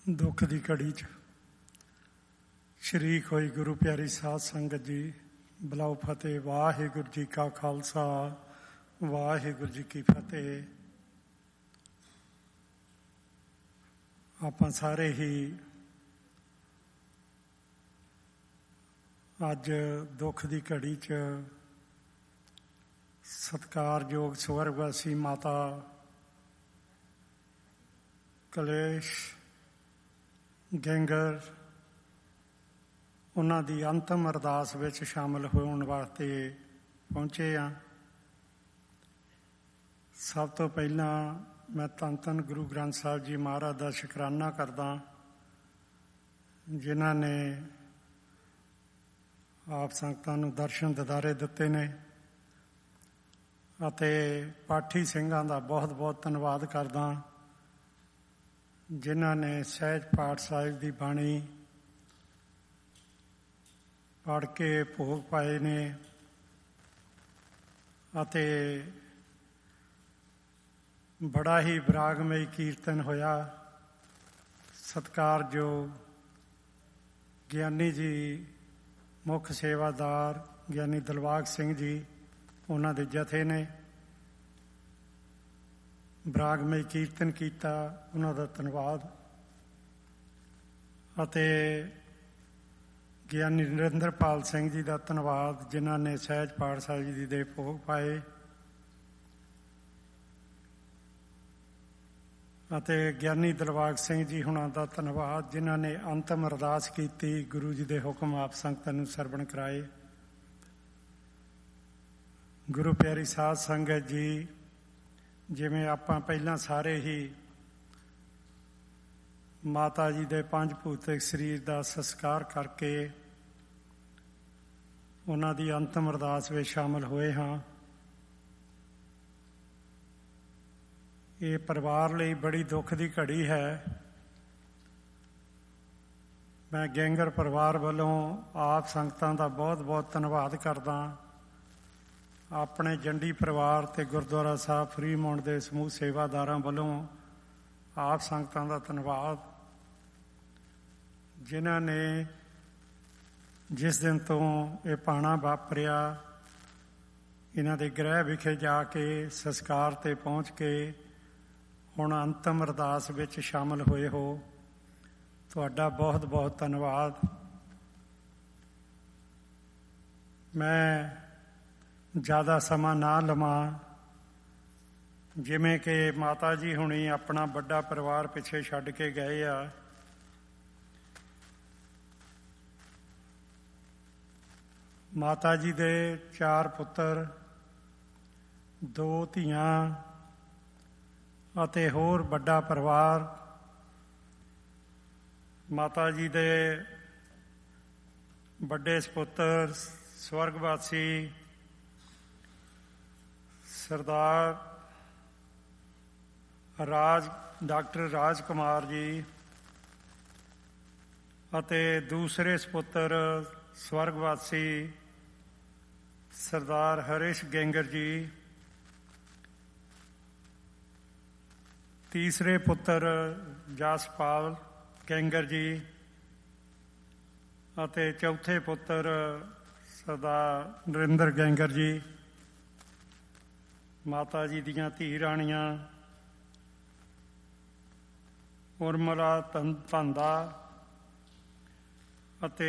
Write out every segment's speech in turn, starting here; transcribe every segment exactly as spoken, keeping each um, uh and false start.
दुख की घड़ी च शरीक होई गुरु प्यारी साध संगत जी, बुलाओ फतेह। वाहिगुरु जी का खालसा, वाहिगुरु जी की फतेह। आपां सारे ही अज दुख की घड़ी च सत्कारयोग स्वर्गवासी माता कलेश गैंगर उन्हां दी अंतिम अरदास विच शामिल होने वास्ते पहुँचे हाँ। सब तो पहला मैं धन धन गुरु ग्रंथ साहिब जी महाराज का शुकराना करदा, जिन्हां ने आप संगतां नूं दर्शन दिदारे दिते ने, अते पाठी सिंघां दा बहुत बहुत धन्नवाद करदा जिन्हां ने सहज पाठ साहिब की बाणी पढ़ के भोग पाए ने अते बड़ा ही विरागमई कीर्तन होया। सत्कारयोग ज्ञानी जी मुख सेवादार ज्ञानी दिलबाग सिंह जी उन्हां दे जथे ने विरागमई कीर्तन किया, उन्हां दा धन्नवाद। अते ज्ञानी नरेंद्रपाल सिंह जी का धन्नवाद जिन्हां ने सहज पाठ साहिब जी दे भोग पाए। अते ज्ञानी दिलबाग सिंह जी हुणां दा धन्नवाद जिन्हां ने अंतिम अरदास की, गुरु जी दे हुक्म आप संगतां नूं सरवण कराए। गुरु प्यारी साध संगत जी, जिवें आपां पहलां सारे ही माता जी दे पंज भूतिक शरीर का संस्कार करके उन्हां दी अंतिम अरदास विच शामिल होए हाँ। ये परिवार लई बड़ी दुख की घड़ी है। मैं गैंगर परिवार वालों आप संगतां दा बहुत बहुत धन्नवाद करदा। अपने जंडी परिवार ते गुरुद्वारा साहब फ्रीमौंट दे समूह सेवादारां वालों आप संगतां दा धन्नवाद, जिन्हां ने जिस दिन तो ये पाना वापरिया इन्हां दे गृह विखे जाके संस्कार ते पहुँच के हुण अंतिम अरदास विच शामिल होए हो। तुहाडा बहुत बहुत धन्नवाद। मैं ज़्यादा समा ना लवां, जिवें कि माता जी हुणी अपना बड़ा परिवार पिछे छड्ड के गए आ। माता जी दे चार पुत्र, दो धीआं अते होर बड़ा परिवार। माता जी दे बड़े सपुत्र स्वर्गवासी सरदार राज डॉक्टर राज कुमार जी अते दूसरे सपुत्र स्वर्गवासी सरदार हरीश गैंगर जी, तीसरे पुत्र जसपाल गैंगर जी अते चौथे पुत्र सरदार नरेंद्र गैंगर जी। माता जी दियां धी राणियां उर्मिला धंधा अते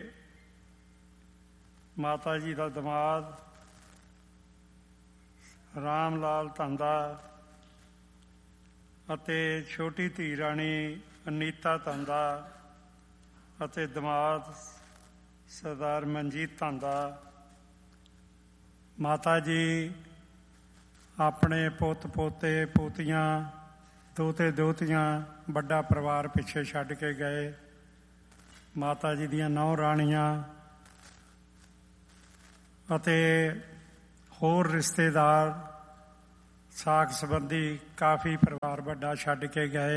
माता जी का दमाद राम लाल धंधा अते छोटी धी राणी अनीता धंधा अते दमाद सरदार मनजीत धंधा। माता जी अपने पुत पोते पोतियां दोते दोतियां बड़ा परिवार पिछे छड्ड के गए। माता जी दियां नौ राणियां अते होर रिश्तेदार साख संबंधी काफ़ी परिवार बड़ा छड्ड के गए।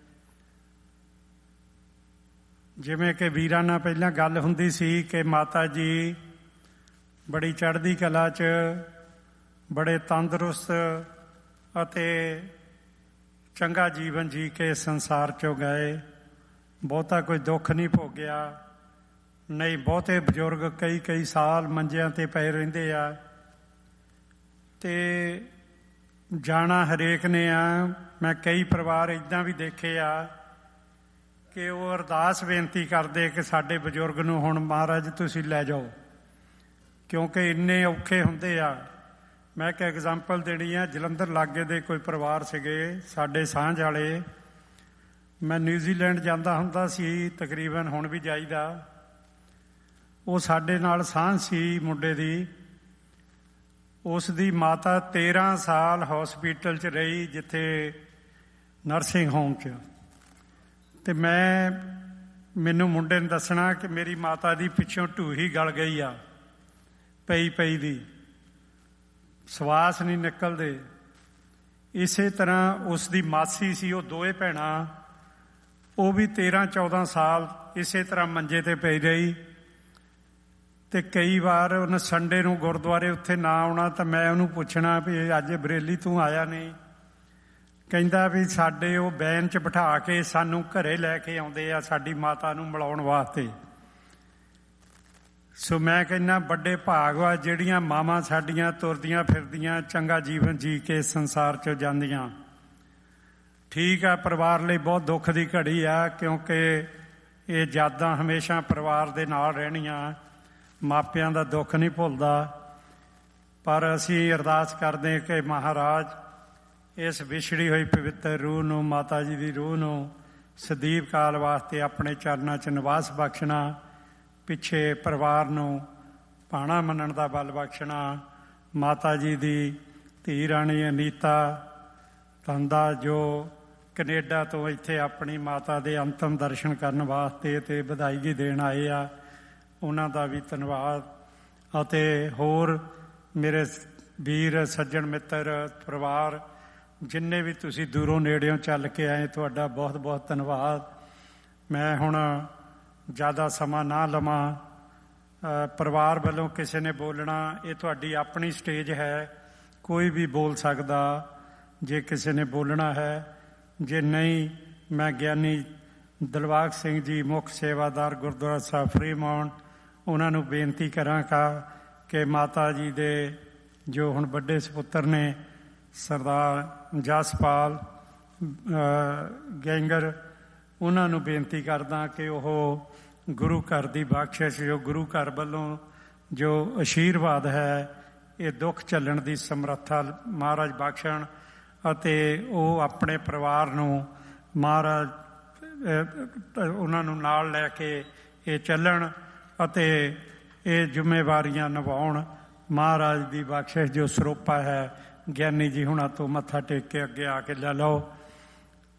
जिवें कि वीरां नाल पहलां गल हुंदी सी कि माता जी बड़ी चढ़दी कला च बड़े तंदुरुस्त अते चंगा जीवन जी के संसार चों गए। ਬਹੁਤਾ ਕੋਈ ਦੁੱਖ ਨਹੀਂ ਭੋਗਿਆ। ਨਹੀਂ, ਬਹੁਤੇ ਬਜ਼ੁਰਗ ਕਈ ਕਈ ਸਾਲ ਮੰਜਿਆਂ 'ਤੇ ਪਏ ਰਹਿੰਦੇ ਆ। ਅਤੇ ਜਾਣਾ ਹਰੇਕ ਨੇ ਆ। ਮੈਂ ਕਈ ਪਰਿਵਾਰ ਇੱਦਾਂ ਵੀ ਦੇਖੇ ਆ ਕਿ ਉਹ ਅਰਦਾਸ ਬੇਨਤੀ ਕਰਦੇ ਕਿ ਸਾਡੇ ਬਜ਼ੁਰਗ ਨੂੰ ਹੁਣ ਮਹਾਰਾਜ ਤੁਸੀਂ ਲੈ ਜਾਓ, ਕਿਉਂਕਿ ਇੰਨੇ ਔਖੇ ਹੁੰਦੇ ਆ। ਮੈਂ ਇੱਕ ਐਗਜ਼ਾਮਪਲ ਦੇਣੀ ਆ। ਜਲੰਧਰ ਲਾਗੇ ਦੇ ਕੋਈ ਪਰਿਵਾਰ ਸੀਗੇ ਸਾਡੇ ਸਾਂਝ ਵਾਲੇ। ਮੈਂ ਨਿਊਜ਼ੀਲੈਂਡ ਜਾਂਦਾ ਹੁੰਦਾ ਸੀ, ਤਕਰੀਬਨ ਹੁਣ ਵੀ ਜਾਈਦਾ। ਉਹ ਸਾਡੇ ਨਾਲ ਸਾਂਝ ਸੀ ਮੁੰਡੇ ਦੀ। ਉਸ ਦੀ ਮਾਤਾ ਤੇਰ੍ਹਾਂ ਸਾਲ ਹੌਸਪੀਟਲ 'ਚ ਰਹੀ, ਜਿੱਥੇ ਨਰਸਿੰਗ ਹੋਮ 'ਚ। ਅਤੇ ਮੈਂ ਮੈਨੂੰ ਮੁੰਡੇ ਨੇ ਦੱਸਣਾ ਕਿ ਮੇਰੀ ਮਾਤਾ ਦੀ ਪਿੱਛੋਂ ਢੂਹੀ ਗਲ ਗਈ ਆ, ਪਈ ਪਈ ਦੀ, ਸਵਾਸ ਨਹੀਂ ਨਿਕਲਦੇ। ਇਸੇ ਤਰ੍ਹਾਂ ਉਸ ਦੀ ਮਾਸੀ ਸੀ, ਉਹ ਦੋਵੇਂ ਭੈਣਾਂ, ਉਹ ਵੀ ਤੇਰ੍ਹਾਂ ਚੌਦ੍ਹਾਂ ਸਾਲ ਇਸੇ ਤਰ੍ਹਾਂ ਮੰਜੇ 'ਤੇ ਪਈ ਰਹੀ। ਅਤੇ ਕਈ ਵਾਰ ਉਹਨੇ ਸੰਡੇ ਨੂੰ ਗੁਰਦੁਆਰੇ ਉੱਥੇ ਨਾ ਆਉਣਾ ਤਾਂ ਮੈਂ ਉਹਨੂੰ ਪੁੱਛਣਾ ਵੀ ਅੱਜ ਬਰੇਲੀ ਤੂੰ ਆਇਆ ਨਹੀਂ। ਕਹਿੰਦਾ ਵੀ ਸਾਡੇ ਉਹ ਵੈਨ 'ਚ ਬਿਠਾ ਕੇ ਸਾਨੂੰ ਘਰੇ ਲੈ ਕੇ ਆਉਂਦੇ ਆ ਸਾਡੀ ਮਾਤਾ ਨੂੰ ਮਿਲਾਉਣ ਵਾਸਤੇ। ਸੋ ਮੈਂ ਕਹਿੰਦਾ ਵੱਡੇ ਭਾਗ ਵਾ ਜਿਹੜੀਆਂ ਮਾਵਾਂ ਸਾਡੀਆਂ ਤੁਰਦੀਆਂ ਫਿਰਦੀਆਂ ਚੰਗਾ ਜੀਵਨ ਜੀ ਕੇ ਇਸ ਸੰਸਾਰ 'ਚੋਂ ਜਾਂਦੀਆਂ। ਠੀਕ ਆ, ਪਰਿਵਾਰ ਲਈ ਬਹੁਤ ਦੁੱਖ ਦੀ ਘੜੀ ਆ, ਕਿਉਂਕਿ ਇਹ ਯਾਦਾਂ ਹਮੇਸ਼ਾ ਪਰਿਵਾਰ ਦੇ ਨਾਲ ਰਹਿਣੀਆਂ। ਮਾਪਿਆਂ ਦਾ ਦੁੱਖ ਨਹੀਂ ਭੁੱਲਦਾ। ਪਰ ਅਸੀਂ ਅਰਦਾਸ ਕਰਦੇ ਕਿ ਮਹਾਰਾਜ ਇਸ ਵਿਛੜੀ ਹੋਈ ਪਵਿੱਤਰ ਰੂਹ ਨੂੰ, ਮਾਤਾ ਜੀ ਦੀ ਰੂਹ ਨੂੰ ਸਦੀਵ ਕਾਲ ਵਾਸਤੇ ਆਪਣੇ ਚਰਨਾਂ 'ਚ ਨਿਵਾਸ ਬਖਸ਼ਣਾ, ਪਿੱਛੇ ਪਰਿਵਾਰ ਨੂੰ ਭਾਣਾ ਮੰਨਣ ਦਾ ਬਲ ਬਖਸ਼ਣਾ। ਮਾਤਾ ਜੀ ਦੀ ਧੀ ਰਾਣੀ ਅਨੀਤਾ ਧੰਦਾ ਜੋ ਕੈਨੇਡਾ ਤੋਂ ਇੱਥੇ ਆਪਣੀ ਮਾਤਾ ਦੇ ਅੰਤਮ ਦਰਸ਼ਨ ਕਰਨ ਵਾਸਤੇ ਅਤੇ ਵਧਾਈ ਦੇਣ ਆਏ ਆ, ਉਹਨਾਂ ਦਾ ਵੀ ਧੰਨਵਾਦ। ਅਤੇ ਹੋਰ ਮੇਰੇ ਵੀਰ ਸੱਜਣ ਮਿੱਤਰ ਪਰਿਵਾਰ ਜਿੰਨੇ ਵੀ ਤੁਸੀਂ ਦੂਰੋਂ ਨੇੜਿਓਂ ਚੱਲ ਕੇ ਆਏ, ਤੁਹਾਡਾ ਬਹੁਤ ਬਹੁਤ ਧੰਨਵਾਦ। ਮੈਂ ਹੁਣ ਜ਼ਿਆਦਾ ਸਮਾਂ ਨਾ ਲਵਾਂ। ਪਰਿਵਾਰ ਵੱਲੋਂ ਕਿਸੇ ਨੇ ਬੋਲਣਾ, ਇਹ ਤੁਹਾਡੀ ਆਪਣੀ ਸਟੇਜ ਹੈ, ਕੋਈ ਵੀ ਬੋਲ ਸਕਦਾ ਜੇ ਕਿਸੇ ਨੇ ਬੋਲਣਾ ਹੈ। ਜੇ ਨਹੀਂ, ਮੈਂ ਗਿਆਨੀ ਦਿਲਬਾਗ ਸਿੰਘ ਜੀ, ਮੁੱਖ ਸੇਵਾਦਾਰ ਗੁਰਦੁਆਰਾ ਸਾਹਿਬ ਫਰੀਮਾਉਂਟ, ਉਹਨਾਂ ਨੂੰ ਬੇਨਤੀ ਕਰਾਂਗਾ ਕਿ ਮਾਤਾ ਜੀ ਦੇ ਜੋ ਹੁਣ ਵੱਡੇ ਸਪੁੱਤਰ ਨੇ ਸਰਦਾਰ ਜਸਪਾਲ ਗੈਂਗਰ, ਉਹਨਾਂ ਨੂੰ ਬੇਨਤੀ ਕਰਦਾ ਕਿ ਉਹ ਗੁਰੂ ਘਰ ਦੀ ਬਖਸ਼ਿਸ਼, ਜੋ ਗੁਰੂ ਘਰ ਵੱਲੋਂ ਜੋ ਅਸ਼ੀਰਵਾਦ ਹੈ, ਇਹ ਦੁੱਖ ਝੱਲਣ ਦੀ ਸਮਰੱਥਾ ਮਹਾਰਾਜ ਬਖਸ਼ਣ ਅਤੇ ਉਹ ਆਪਣੇ ਪਰਿਵਾਰ ਨੂੰ ਮਹਾਰਾਜ ਉਹਨਾਂ ਨੂੰ ਨਾਲ ਲੈ ਕੇ ਇਹ ਚੱਲਣ ਅਤੇ ਇਹ ਜ਼ਿੰਮੇਵਾਰੀਆਂ ਨਿਭਾਉਣ। ਮਹਾਰਾਜ ਦੀ ਬਖਸ਼ਿਸ਼ ਜੋ ਸਰੋਪਾ ਹੈ, ਗਿਆਨੀ ਜੀ ਹੁਣਾਂ ਤੋਂ ਮੱਥਾ ਟੇਕ ਕੇ ਅੱਗੇ ਆ ਕੇ ਲੈ ਲਓ।